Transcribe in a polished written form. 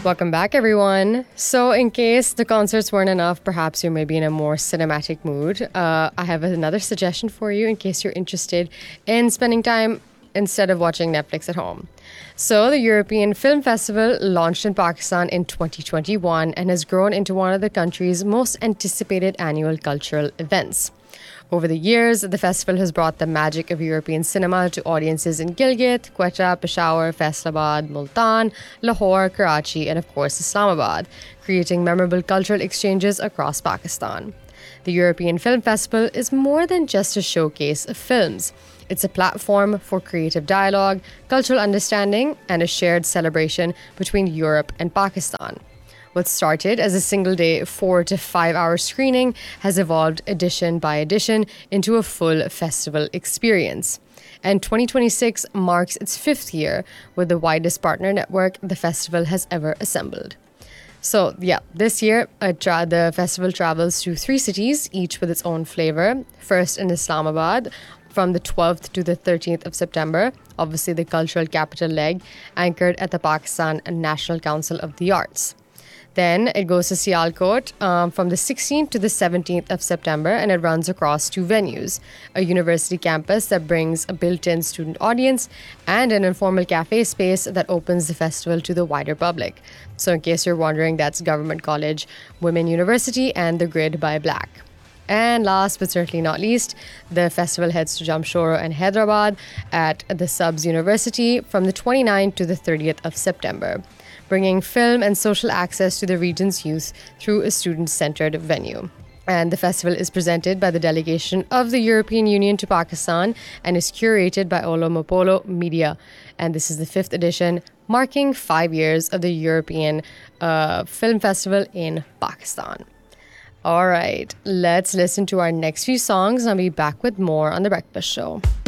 Welcome back, everyone. So, in case the concerts weren't enough, perhaps you may be in a more cinematic mood. I have another suggestion for you in case you're interested in spending time instead of watching Netflix at home. So, the European Film Festival launched in Pakistan in 2021 and has grown into one of the country's most anticipated annual cultural events. Over the years, the festival has brought the magic of European cinema to audiences in Gilgit, Quetta, Peshawar, Faisalabad, Multan, Lahore, Karachi, and of course Islamabad, creating memorable cultural exchanges across Pakistan. The European Film Festival is more than just a showcase of films. It's a platform for creative dialogue, cultural understanding, and a shared celebration between Europe and Pakistan. What started as a single day 4 to 5 hour screening has evolved edition by edition into a full festival experience. And 2026 marks its fifth year with the widest partner network the festival has ever assembled. So, this year, the festival travels to 3 cities, each with its own flavor. First in Islamabad, from the 12th to the 13th of September, obviously the cultural capital leg, anchored at the Pakistan National Council of the Arts. Then it goes to Sialkot from the 16th to the 17th of September, and it runs across 2 venues, a university campus that brings a built-in student audience and an informal cafe space that opens the festival to the wider public. So in case you're wondering, that's Government College, Women University, and The Grid by Black. And last but certainly not least, the festival heads to Jamshoro and Hyderabad at the Subs University from the 29th to the 30th of September, bringing film and social access to the region's youth through a student-centered venue. And the festival is presented by the delegation of the European Union to Pakistan and is curated by Olomopolo Media. And this is the 5th edition, marking 5 years of the European Film Festival in Pakistan. All right, let's listen to our next few songs and I'll be back with more on The Breakfast Show.